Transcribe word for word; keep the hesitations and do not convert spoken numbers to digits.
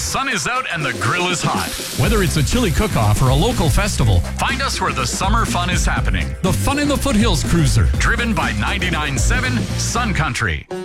sun is out and the grill is hot. Whether it's a chili cook-off or a local festival, Find us where the summer fun is happening. the Fun in the Foothills Cruiser. Driven by ninety-nine point seven Sun Country.